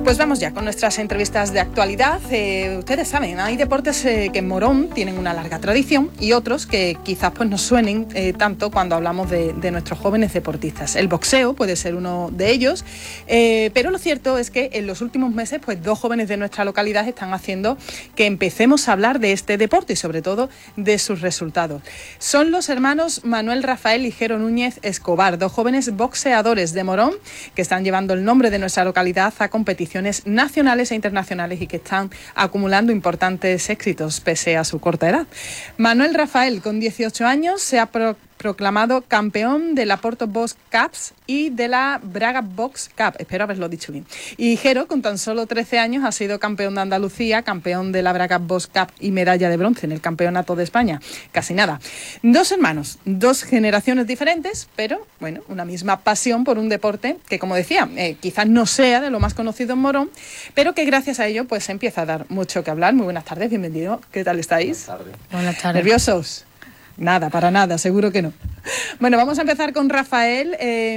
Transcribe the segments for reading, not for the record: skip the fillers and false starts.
Pues vamos ya con nuestras entrevistas de actualidad. Ustedes saben, hay deportes que en Morón tienen una larga tradición y otros que quizás pues nos suenen tanto cuando hablamos de nuestros jóvenes deportistas. El boxeo puede ser uno de ellos, pero lo cierto es que en los últimos meses pues 2 jóvenes de nuestra localidad están haciendo que empecemos a hablar de este deporte y sobre todo de sus resultados. Son los hermanos Manuel Rafael y Jero Núñez Escobar, 2 jóvenes boxeadores de Morón que están llevando el nombre de nuestra localidad a competiciones nacionales e internacionales y que están acumulando importantes éxitos pese a su corta edad. Manuel Rafael, con 18 años, se ha proclamado campeón de la Porto Box Cups y de la Braga Box Cup, espero haberlo dicho bien. Y Jero, con tan solo 13 años, ha sido campeón de Andalucía, campeón de la Braga Box Cup y medalla de bronce en el Campeonato de España. Casi nada. 2 hermanos, 2 generaciones diferentes, pero bueno, una misma pasión por un deporte que, como decía, quizás no sea de lo más conocido en Morón, pero que gracias a ello pues se empieza a dar mucho que hablar. Muy buenas tardes, bienvenido. ¿Qué tal estáis? Buenas tardes. Buenas tardes. ¿Nerviosos? Nada, para nada, seguro que no. Bueno, vamos a empezar con Rafael,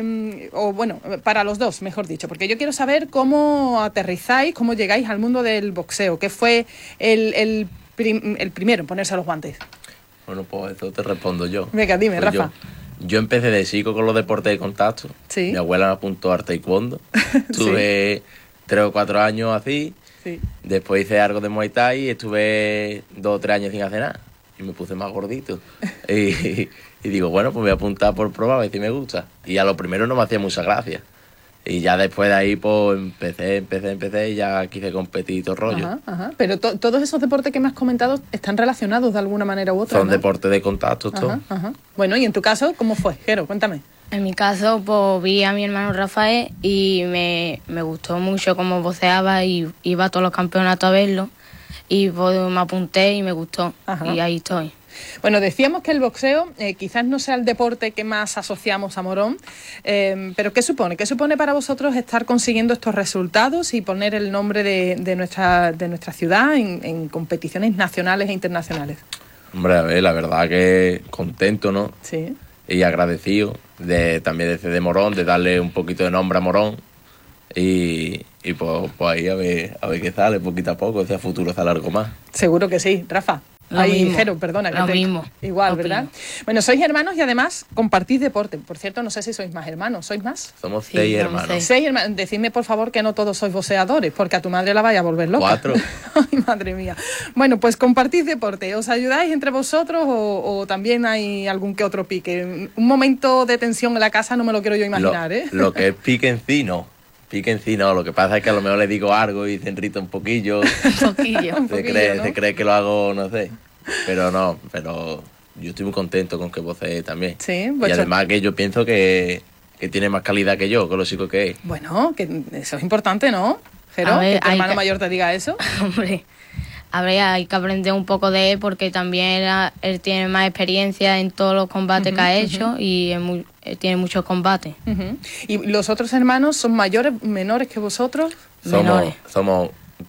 para los dos, mejor dicho, porque yo quiero saber cómo aterrizáis, cómo llegáis al mundo del boxeo. ¿Qué fue el primero en ponerse los guantes? Bueno, pues eso te respondo yo. Venga, dime, Pues Rafa. Yo empecé de chico con los deportes de contacto. Sí. Mi abuela me apuntó al taekwondo. Tuve 3 o 4 años así. Sí. Después hice algo de Muay Thai y estuve 2 o 3 años sin hacer nada. Y me puse más gordito. y digo, bueno, pues voy a apuntar por probar a ver si me gusta. Y a lo primero no me hacía mucha gracia. Y ya después de ahí, pues empecé y ya quise competir y todo el rollo. Ajá. Pero todos esos deportes que me has comentado están relacionados de alguna manera u otra, Son ¿no? deportes de contacto, todo. Ajá. Bueno, y en tu caso, ¿cómo fue, Jero? Cuéntame. En mi caso, pues vi a mi hermano Rafael y me gustó mucho cómo boxeaba y iba a todos los campeonatos a verlo. Y pues me apunté y me gustó. Ajá. Y ahí estoy. Bueno, decíamos que el boxeo quizás no sea el deporte que más asociamos a Morón, pero ¿qué supone? ¿Qué supone para vosotros estar consiguiendo estos resultados y poner el nombre de nuestra ciudad en competiciones nacionales e internacionales? Hombre, a ver, la verdad que contento, ¿no? Sí. Y agradecido también de CD Morón, de darle un poquito de nombre a Morón. Y pues ahí a ver qué sale poquito a poco, si a futuro sale algo más. Seguro que sí, Rafa. Jero, perdona. Lo mismo. Igual, ¿verdad? Bueno, sois hermanos y además compartís deporte. Por cierto, no sé si sois más hermanos. ¿Sois más? Somos Sí, 6 somos hermanos. 6. 6 hermanos. Decidme, por favor, que no todos sois boxeadores, porque a tu madre la vaya a volver loca. 4. Ay, madre mía. Bueno, pues compartís deporte. ¿Os ayudáis entre vosotros o también hay algún que otro pique? Un momento de tensión en la casa no me lo quiero yo imaginar, ¿eh? Lo que es pique en sí, no. Lo que pasa es que a lo mejor le digo algo y se enrita un poquillo. Un poquillo. Un poquillo, ¿no? Se cree que lo hago, no sé. Pero yo estoy muy contento con que vocee también. Sí, y pues además que yo pienso que tiene más calidad que yo, con lo chico que es. Bueno, que eso es importante, ¿no? Jero, A ver, que tu hay hermano que- mayor te diga eso. Hombre, a ver, hay que aprender un poco de él porque también él tiene más experiencia en todos los combates que ha hecho y él tiene muchos combates. Ujú. ¿Y los otros hermanos son mayores, menores que vosotros? Menores. Somos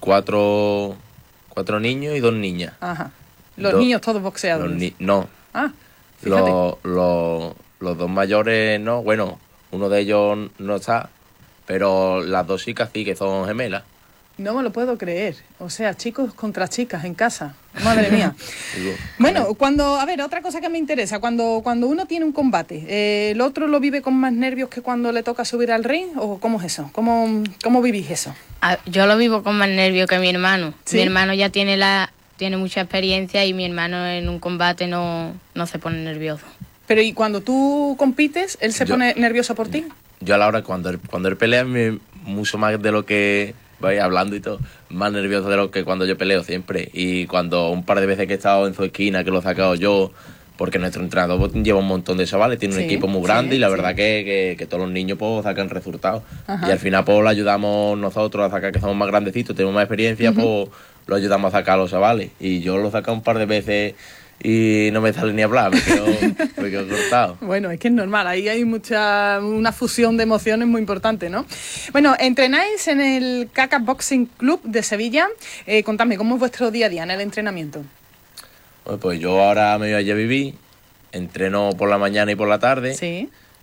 4 niños y 2 niñas. Ajá. Los Do- niños todos boxeadores. No, Ah, fíjate. los 2 mayores no, bueno, uno de ellos no está, pero las 2 chicas sí que son gemelas. No me lo puedo creer. O sea, chicos contra chicas en casa. Madre mía. Digo, Bueno, otra cosa que me interesa, cuando uno tiene un combate, ¿el otro lo vive con más nervios que cuando le toca subir al ring? ¿O cómo es eso? ¿Cómo vivís eso? Yo lo vivo con más nervio que mi hermano. ¿Sí? Mi hermano ya tiene mucha experiencia y mi hermano en un combate no se pone nervioso. Pero ¿y cuando tú compites, él se Yo- pone nervioso por ti? yo a la hora cuando él pelea mucho más de lo que voy hablando y todo, más nervioso de lo que cuando yo peleo siempre. Y cuando un par de veces que he estado en su esquina, que lo he sacado yo, porque nuestro entrenador lleva un montón de chavales, tiene un Sí, equipo muy grande sí, y la sí. verdad que todos los niños pues sacan resultados. Ajá. Y al final pues lo ayudamos nosotros a sacar, que somos más grandecitos, tenemos más experiencia, pues lo ayudamos a sacar a los chavales. Y yo lo he sacado un par de veces y no me sale ni hablar, me quedo cortado. Bueno, es que es normal, ahí hay una fusión de emociones muy importante, ¿no? Bueno, entrenáis en el Caca Boxing Club de Sevilla. Contadme, ¿cómo es vuestro día a día en el entrenamiento? Bueno, pues yo ahora me voy allí a vivir, entreno por la mañana y por la tarde. Sí.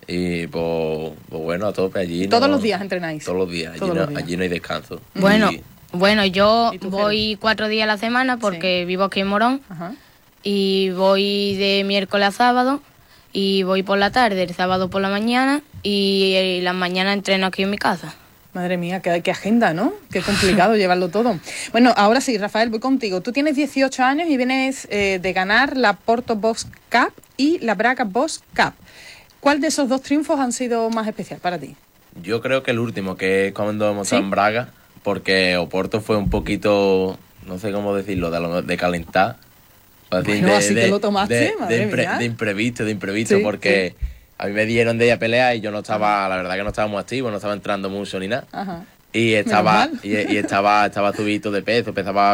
Y pues bueno, a tope allí. ¿Todos los días entrenáis? Todos los días, allí no hay descanso. Bueno, yo voy 4 días a la semana porque vivo aquí en Morón. Ajá. Y voy de miércoles a sábado y voy por la tarde, el sábado por la mañana y las mañanas entreno aquí en mi casa. Madre mía, qué agenda, ¿no? Qué complicado llevarlo todo. Bueno, ahora sí, Rafael, voy contigo. Tú tienes 18 años y vienes de ganar la Porto Box Cup y la Braga Box Cup. ¿Cuál de esos 2 triunfos han sido más especial para ti? Yo creo que el último, que es cuando hemos estado en Braga, porque Oporto fue un poquito, no sé cómo decirlo, de calentar. Bueno, así que lo tomaste, madre mía. De imprevisto, porque a mí me dieron de ir a pelear y yo no estaba, la verdad que no estaba muy activo, no estaba entrando mucho ni nada. Ajá. Y estaba subito de peso, pesaba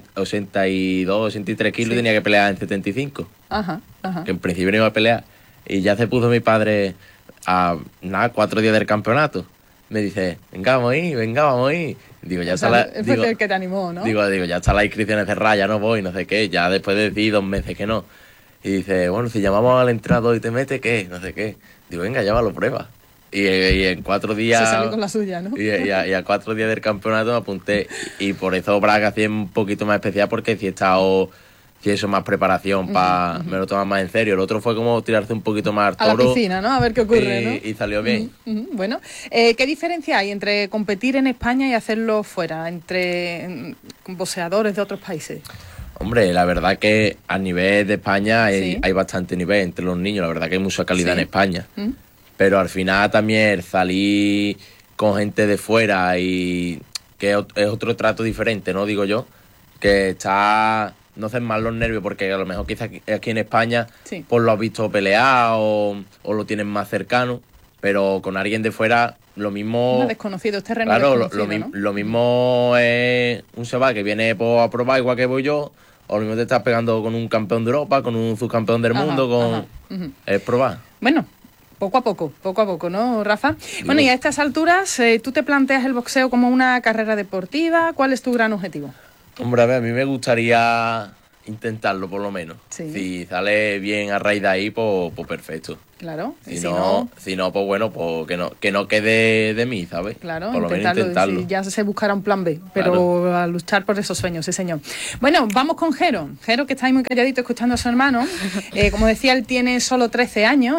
82, 83 kilos y tenía que pelear en 75. Ajá. Que en principio no iba a pelear. Y ya se puso mi padre a 4 días del campeonato. Me dice, venga, vamos a ir. Digo, ya está fue el que te animó, ¿no? Digo, ya está la inscripción cerrada, ya no voy, no sé qué. Ya después de decir 2 meses que no. Y dice, bueno, si llamamos al entrado y te mete, ¿qué? No sé qué. Digo, venga, llámalo, prueba. Y en 4 días... Se salió con la suya, ¿no? Y a 4 días del campeonato me apunté. Y por eso Braga hacía un poquito más especial, porque si he estado... Si eso más preparación me lo tomas más en serio. El otro fue como tirarse un poquito más al toro. A la piscina, ¿no? A ver qué ocurre, ¿no? Y salió bien. Bueno, ¿qué diferencia hay entre competir en España y hacerlo fuera, entre boxeadores de otros países? Hombre, la verdad que a nivel de España hay bastante nivel entre los niños. La verdad que hay mucha calidad en España. Pero al final también salir con gente de fuera y que es otro trato diferente, ¿no? Digo yo, que está... No hacen mal los nervios, porque a lo mejor quizás aquí en España pues lo has visto pelear o lo tienen más cercano, pero con alguien de fuera lo mismo... No, desconocido, es terreno desconocido, ¿no? Lo mismo es un chaval que viene a probar igual que voy yo, o lo mismo te estás pegando con un campeón de Europa, con un subcampeón del mundo, es probar. Bueno, poco a poco, ¿no, Rafa? Bueno, y a estas alturas, ¿tú te planteas el boxeo como una carrera deportiva? ¿Cuál es tu gran objetivo? Hombre, a mí me gustaría intentarlo, por lo menos. Sí. Si sale bien a raíz de ahí, pues perfecto. Claro. Si no, pues bueno, pues que no quede de mí, ¿sabes? Claro, por lo menos intentarlo. Si ya se buscará un plan B, pero claro, a luchar por esos sueños, sí, señor. Bueno, vamos con Jero. Jero, que está ahí muy calladito escuchando a su hermano. Como decía, él tiene solo 13 años.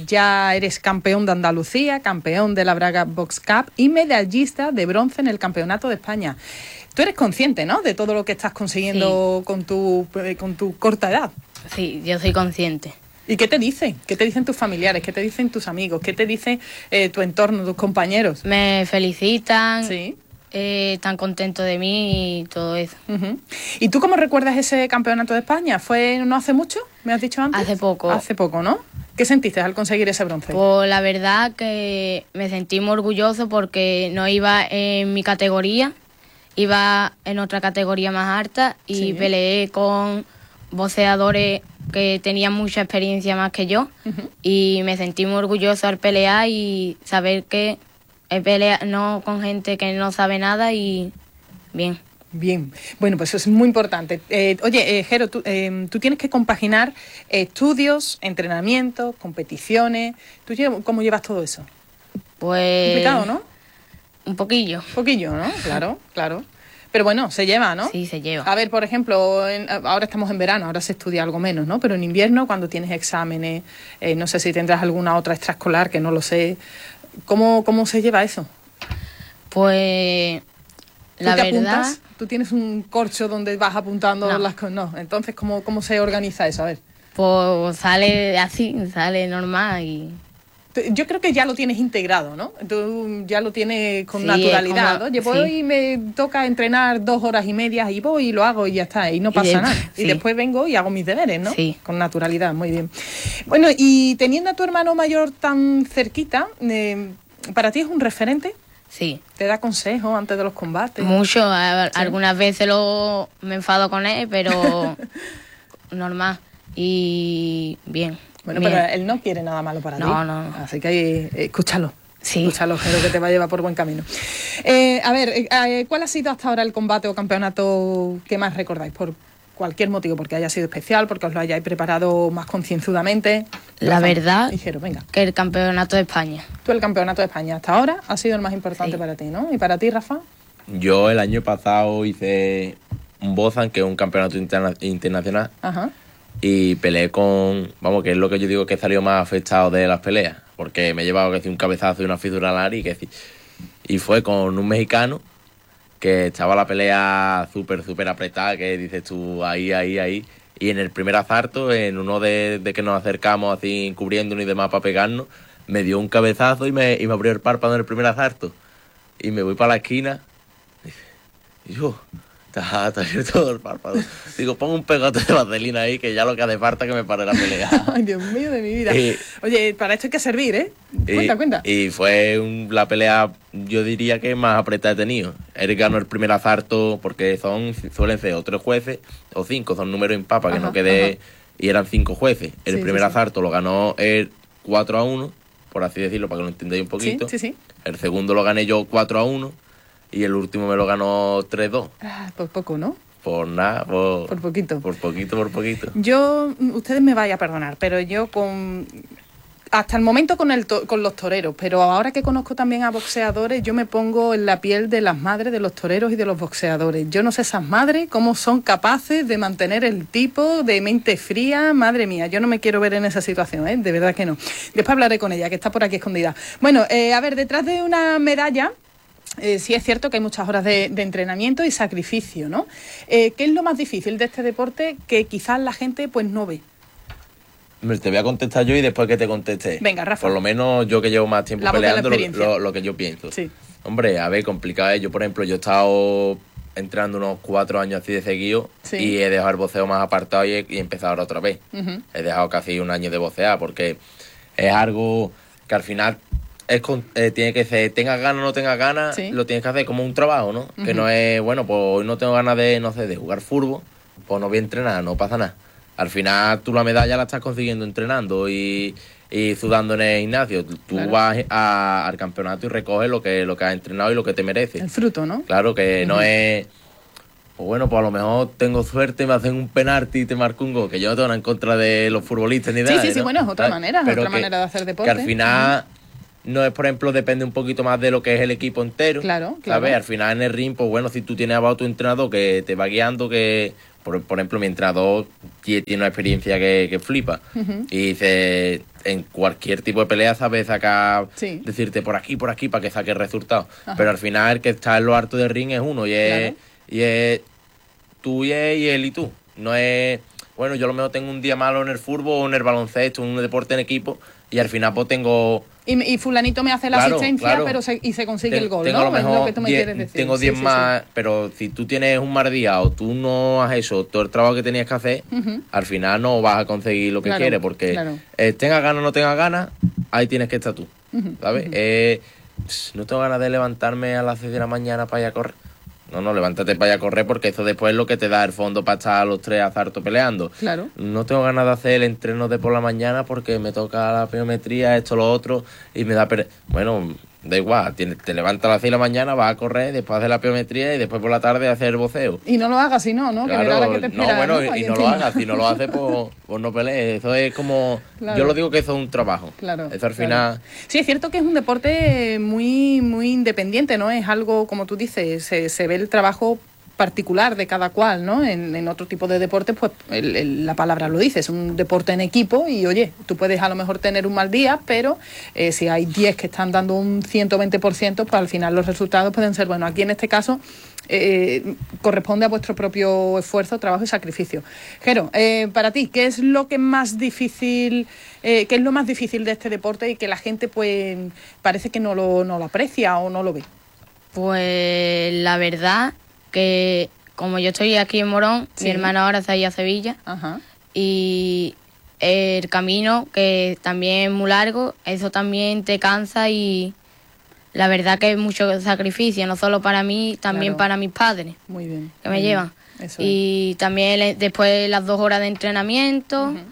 Ya eres campeón de Andalucía, campeón de la Braga Box Cup y medallista de bronce en el Campeonato de España. Tú eres consciente, ¿no?, de todo lo que estás consiguiendo con tu corta edad. Sí, yo soy consciente. ¿Y qué te dicen? ¿Qué te dicen tus familiares? ¿Qué te dicen tus amigos? ¿Qué te dice tu entorno, tus compañeros? Me felicitan, sí, están contentos de mí y todo eso. ¿Y tú cómo recuerdas ese Campeonato de España? ¿Fue no hace mucho? ¿Me has dicho antes? Hace poco. Hace poco, ¿no? ¿Qué sentiste al conseguir ese bronce? Pues la verdad que me sentí muy orgulloso porque no iba en mi categoría, iba en otra categoría más alta y peleé con boxeadores que tenían mucha experiencia más que yo y me sentí muy orgulloso al pelear y saber que he peleado no con gente que no sabe nada y bien. Bien, bueno, pues eso es muy importante. Oye, Jero, tú tienes que compaginar estudios, entrenamiento, competiciones. ¿Tú cómo llevas todo eso? Pues... complicado, ¿no? Un poquillo. Un poquillo, ¿no? Claro. Pero bueno, se lleva, ¿no? Sí, se lleva. A ver, por ejemplo, ahora estamos en verano, ahora se estudia algo menos, ¿no? Pero en invierno, cuando tienes exámenes, no sé si tendrás alguna otra extraescolar, que no lo sé. ¿Cómo se lleva eso? Pues... la verdad... apuntas? ¿Tú tienes un corcho donde vas apuntando las cosas? No. Entonces, ¿cómo se organiza eso? A ver. Pues sale así, sale normal y... Yo creo que ya lo tienes integrado, ¿no? Tú ya lo tienes con naturalidad. Oye, pues hoy me toca entrenar 2 horas y media y voy y lo hago y ya está, y no pasa nada. Y después vengo y hago mis deberes, ¿no? Sí. Con naturalidad, muy bien. Bueno, y teniendo a tu hermano mayor tan cerquita, ¿para ti es un referente? Sí. ¿Te da consejos antes de los combates? Mucho. Algunas veces me enfado con él, pero normal. Y bien. Bueno, pero él no quiere nada malo para ti. No. Así que escúchalo. Sí. Escúchalo, creo que te va a llevar por buen camino. A ver, ¿cuál ha sido hasta ahora el combate o campeonato que más recordáis? ¿Por cualquier motivo, porque haya sido especial, porque os lo hayáis preparado más concienzudamente. La verdad, Dijeron, venga. que el Campeonato de España. Tú el Campeonato de España hasta ahora ha sido el más importante para ti, ¿no? ¿Y para ti, Rafa? Yo el año pasado hice un Bozan, que es un campeonato internacional, Ajá. y peleé con, vamos, que es lo que yo digo que he salido más afectado de las peleas, porque me he llevado que decir, un cabezazo y una fisura al nariz, y fue con un mexicano que estaba la pelea súper apretada, que dices tú, ahí, y en el primer asalto, en uno de que nos acercamos así, cubriéndonos y demás para pegarnos, me dio un cabezazo y me abrió el párpado en el primer asalto, y me voy para la esquina, y yo... Está abierto todo el párpado. Digo, pon un pegote de vaselina ahí, que ya lo que hace falta es que me pare la pelea. Ay, Dios mío de mi vida. Oye, para esto hay que servir, ¿eh? Cuenta. Y fue la pelea, yo diría que más apretada he tenido. Él ganó el primer asalto porque suelen ser o 3 jueces o 5, son números impares para que no quede... Y eran 5 jueces. El primer asalto lo ganó él 4-1, por así decirlo, para que lo entendáis un poquito. Sí. El segundo lo gané yo 4-1. Y el último me lo ganó 3-2. Por poco, ¿no? Por nada, por poquito. Por poquito. Ustedes me vayan a perdonar, pero yo hasta el momento con los toreros, pero ahora que conozco también a boxeadores, yo me pongo en la piel de las madres de los toreros y de los boxeadores. Yo no sé esas madres cómo son capaces de mantener el tipo de mente fría. Madre mía, yo no me quiero ver en esa situación, ¿eh? De verdad que no. Después hablaré con ella, que está por aquí escondida. Bueno, a ver, detrás de una medalla... sí es cierto que hay muchas horas de entrenamiento y sacrificio, ¿no? ¿Qué es lo más difícil de este deporte que quizás la gente pues no ve? Te voy a contestar yo y después que te conteste. Venga, Rafa. Por lo menos yo que llevo más tiempo peleando, la lo que yo pienso. Sí. Hombre, a ver, complicado es. Yo, por ejemplo, yo he estado entrenando unos 4 años así de seguido, y he dejado el boxeo más apartado y he empezado ahora otra vez. He dejado casi un año de boxear porque es algo que al final... tiene que ser, tengas ganas o no tengas ganas, lo tienes que hacer como un trabajo, ¿no? Que no es, bueno, pues hoy no tengo ganas de jugar fútbol, pues no voy a entrenar, no pasa nada. Al final tú la medalla la estás consiguiendo entrenando y sudando en el gimnasio. Tú vas al campeonato y recoges lo que has entrenado y lo que te merece. El fruto, ¿no? Claro, que no es... Pues bueno, pues a lo mejor tengo suerte, me hacen un penalti y te marco un gol, que yo no tengo nada en contra de los futbolistas ni nada. Sí, bueno, es otra manera, pero manera de hacer deporte. Que al final... No es, por ejemplo, depende un poquito más de lo que es el equipo entero. Claro. ¿Sabes? Al final en el ring, pues bueno, si tú tienes abajo tu entrenador que te va guiando, que por ejemplo, mi entrenador tiene una experiencia que flipa. Y dice, en cualquier tipo de pelea sabe sacar, decirte por aquí, para que saque el resultado. Pero al final el que está en lo alto del ring es uno, y es tú y él y tú. No es, bueno, yo a lo mejor tengo un día malo en el fútbol o en el baloncesto, en un deporte en equipo, y al final pues tengo... Y fulanito me hace la asistencia, pero se consigue el gol, tengo ¿no? A lo mejor es lo que tú me quieres decir. Tengo 10 más, pero si tú tienes un mal día o tú no has hecho todo el trabajo que tenías que hacer, al final no vas a conseguir lo que quieres, porque tengas ganas o no tengas ganas, ahí tienes que estar tú, ¿sabes? No tengo ganas de levantarme a las 6 de la mañana para ir a correr. No, levántate para ir a correr, porque eso después es lo que te da el fondo para estar a los 3 azartos peleando. Claro. No tengo ganas de hacer el entreno de por la mañana porque me toca la pliometría, esto, lo otro, y me da Bueno, da igual, te levantas a las 6 de la mañana, vas a correr, después haces la pliometría y después por la tarde hacer el voceo. Y no lo hagas si no, claro, que verás que te espera, no, bueno, y no lo hagas, si no lo haces, pues no pelees. Eso es como... Yo lo digo que eso es un trabajo. Claro. Eso al final... Sí, es cierto que es un deporte muy independiente, ¿no? Es algo, como tú dices, se ve el trabajo particular de cada cual, ¿no? En otro tipo de deportes, pues la palabra lo dice, es un deporte en equipo y, oye, tú puedes a lo mejor tener un mal día, pero si hay 10 que están dando un 120%, pues al final los resultados pueden ser buenos. Aquí en este caso corresponde a vuestro propio esfuerzo, trabajo y sacrificio. Jero, para ti, ¿qué es lo que más difícil, qué es lo más difícil de este deporte y que la gente pues parece que no lo aprecia o no lo ve? Pues la verdad que como yo estoy aquí en Morón, mi hermana ahora está ahí a Sevilla, y el camino, que también es muy largo, eso también te cansa, y la verdad que es mucho sacrificio, no solo para mí, también para mis padres. Muy bien. Que me llevan. Y también después las 2 horas de entrenamiento,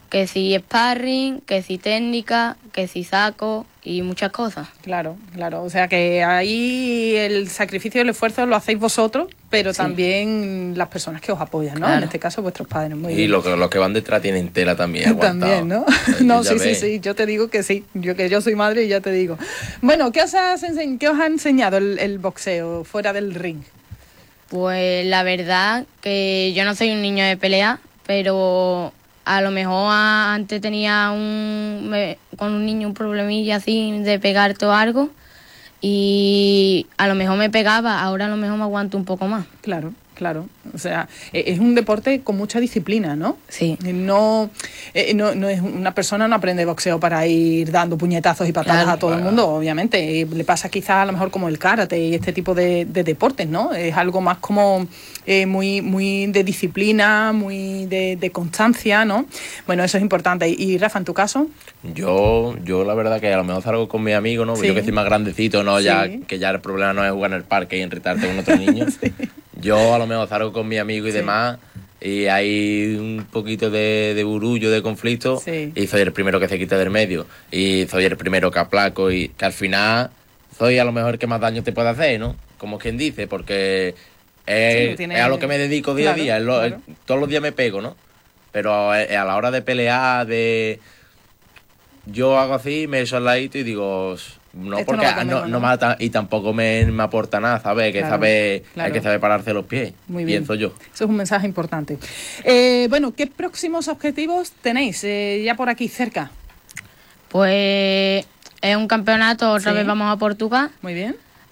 que si sparring, que si técnica, que si saco y muchas cosas. Claro, claro. O sea que ahí el sacrificio y el esfuerzo lo hacéis vosotros, pero también las personas que os apoyan, ¿no? Claro. En este caso vuestros padres. Muy Y bien. los que van detrás tienen tela también aguantado. También, ¿no? No, sí, yo te digo que sí. Yo soy madre y ya te digo. Bueno, ¿qué os ha enseñado el boxeo fuera del ring? Pues la verdad que yo no soy un niño de pelea, pero a lo mejor antes tenía con un niño un problemilla así de pegarte o algo y a lo mejor me pegaba, ahora a lo mejor me aguanto un poco más. Claro. Claro, o sea, es un deporte con mucha disciplina, ¿no? Sí. No es una persona no aprende boxeo para ir dando puñetazos y patadas Claro. a todo el mundo, obviamente. Le pasa quizás a lo mejor como el karate y este tipo de deportes, ¿no? Es algo más como muy de disciplina, muy de constancia, ¿no? Bueno, eso es importante. ¿Y Rafa, en tu caso? Yo la verdad que a lo mejor salgo con mi amigo, ¿no? Sí. Yo que soy más grandecito, ¿no? Sí. Ya que ya el problema no es jugar en el parque y enritarte con otros niños. Sí. Yo a lo mejor salgo con mi amigo y Sí. demás y hay un poquito de burullo, de conflicto, Sí. y soy el primero que se quita del medio y soy el primero que aplaco y que al final soy a lo mejor el que más daño te puede hacer, ¿no? Como quien dice, porque es a lo que me dedico día Claro, a día, claro. todos los días me pego, ¿no? Pero a la hora de pelear, yo hago así, me echo al ladito y digo, no, Esto no porque va conmigo, no ¿no? mata y tampoco me aporta nada, ¿sabes? Hay que Claro, saber, claro. hay que saber pararse los pies, Muy bien. pienso yo. Eso es un mensaje importante. Bueno, ¿qué próximos objetivos tenéis ya por aquí cerca? Pues es un campeonato, otra Sí. vez vamos a Portugal Muy bien.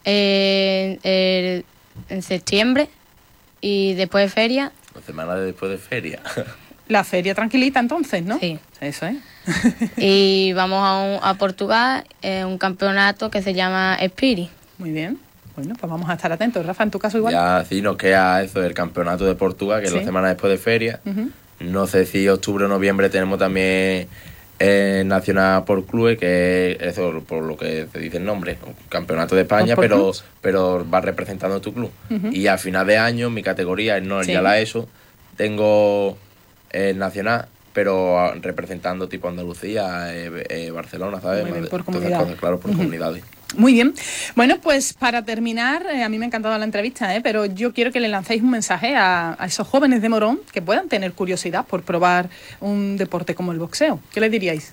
en septiembre y después feria. La semana después de feria. La feria tranquilita entonces, ¿no? Sí. Eso es. Y vamos a Portugal, un campeonato que se llama Spirit. Muy bien. Bueno, pues vamos a estar atentos. Rafa, en tu caso igual. Ya sí nos queda eso del campeonato de Portugal, que Sí. es la semana después de feria. Ujú. No sé si octubre o noviembre tenemos también nacional por clubes, que es eso por lo que se dice el nombre, un campeonato de España, Por pero clubs. va representando tu club. Ujú. Y a final de año, mi categoría, no Sí. ya la ESO, tengo el nacional, pero representando tipo Andalucía, Barcelona, ¿sabes? Muy bien, por Entonces, comunidad. cosas, claro, por Ujú. comunidades. Muy bien. Bueno, pues para terminar, a mí me ha encantado la entrevista, pero yo quiero que le lancéis un mensaje a esos jóvenes de Morón que puedan tener curiosidad por probar un deporte como el boxeo. ¿Qué le diríais?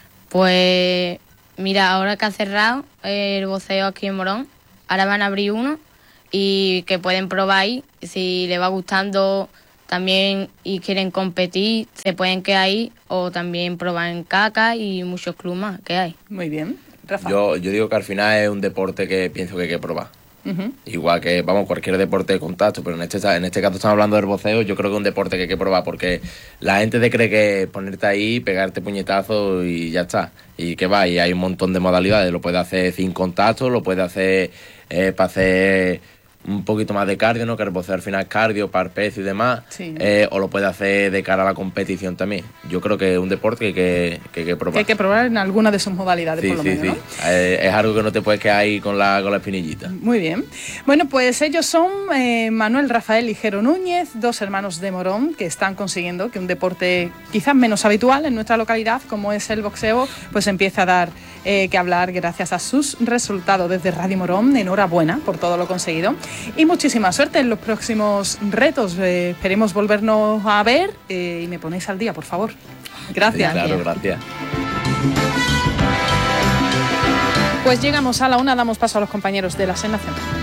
Pues mira, ahora que ha cerrado el boxeo aquí en Morón, ahora van a abrir uno y que pueden probar ahí. Si les va gustando también y quieren competir, se pueden quedar ahí o también probar en Caca y muchos clubes más que hay. Muy bien. Rafa. Yo digo que al final es un deporte que pienso que hay que probar. Ujú. Igual que, vamos, cualquier deporte de contacto, pero en este caso estamos hablando del boxeo, yo creo que es un deporte que hay que probar, porque la gente te cree que ponerte ahí, pegarte puñetazos y ya está. Y que va, y hay un montón de modalidades, lo puedes hacer sin contacto, lo puedes hacer para hacer un poquito más de cardio, ¿no? Que el boxeo al final es cardio, para el peso y demás, Sí. o lo puedes hacer de cara a la competición también. Yo creo que es un deporte que hay que probar. Que hay que probar en alguna de sus modalidades, Sí, por lo sí, menos, sí. ¿no? Es algo que no te puedes quedar ahí con la espinillita. Muy bien. Bueno, pues ellos son Manuel Rafael y Jero Núñez, dos hermanos de Morón que están consiguiendo que un deporte quizás menos habitual en nuestra localidad, como es el boxeo, pues empiece a dar que hablar gracias a sus resultados desde Radio Morón. Enhorabuena por todo lo conseguido y muchísima suerte en los próximos retos. Esperemos volvernos a ver y me ponéis al día, por favor. Gracias. Sí, claro, gracias. Pues llegamos a la una, damos paso a los compañeros de la SER Nacional.